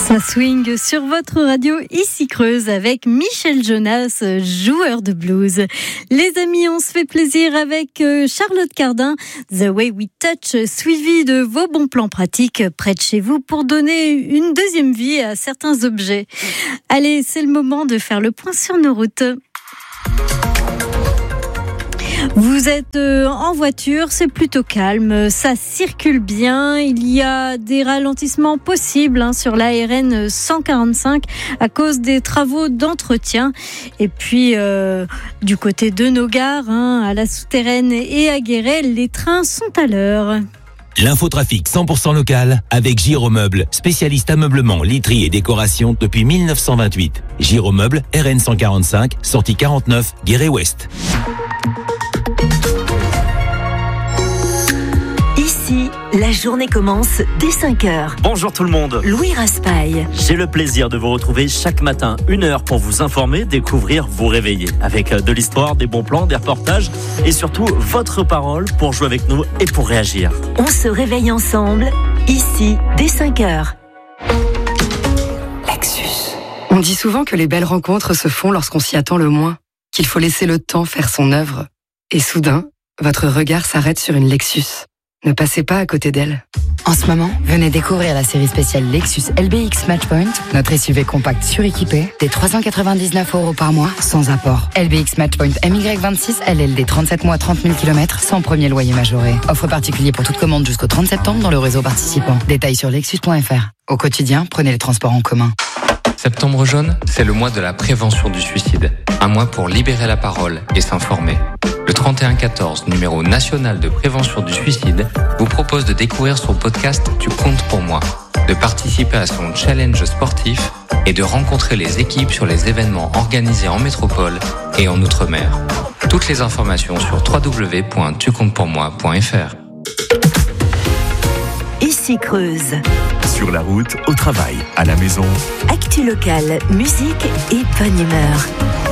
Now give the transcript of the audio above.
Ça swing sur votre radio ici Creuse avec Michel Jonas, joueur de blues. Les amis, on se fait plaisir avec Charlotte Cardin, The Way We Touch, suivi de vos bons plans pratiques près de chez vous pour donner une deuxième vie à certains objets. Allez, c'est le moment de faire le point sur nos routes. Vous êtes en voiture, c'est plutôt calme, ça circule bien, il y a des ralentissements possibles sur la RN 145 à cause des travaux d'entretien. Et puis du côté de nos gares, à la Souterraine et à Guéret, les trains sont à l'heure. L'infotrafic 100% local avec Giromeuble, spécialiste ameublement, literie et décoration depuis 1928. Giromeuble, RN 145, sortie 49, Guéret-Ouest. Ici, la journée commence dès 5h. Bonjour tout le monde. Louis Raspail. J'ai le plaisir de vous retrouver chaque matin, 1 heure pour vous informer, découvrir, vous réveiller. Avec de l'histoire, des bons plans, des reportages et surtout votre parole pour jouer avec nous et pour réagir. On se réveille ensemble, ici, dès 5h. Lexus. On dit souvent que les belles rencontres se font lorsqu'on s'y attend le moins, qu'il faut laisser le temps faire son œuvre. Et soudain, votre regard s'arrête sur une Lexus. Ne passez pas à côté d'elle. En ce moment, venez découvrir la série spéciale Lexus LBX Matchpoint, notre SUV compact suréquipé, des 399 € par mois, sans apport. LBX Matchpoint MY26, LLD 37 mois, 30 000 km, sans premier loyer majoré. Offre particulier pour toute commande jusqu'au 30 septembre dans le réseau participant. Détails sur lexus.fr. Au quotidien, prenez les transports en commun. Septembre jaune, c'est le mois de la prévention du suicide. Un mois pour libérer la parole et s'informer. Le 3114, numéro national de prévention du suicide, vous propose de découvrir son podcast Tu comptes pour moi, de participer à son challenge sportif et de rencontrer les équipes sur les événements organisés en métropole et en Outre-mer. Toutes les informations sur www.tucomptepourmoi.fr. Ici Creuse. Sur la route, au travail, à la maison. Actu locale, musique et bonne humeur.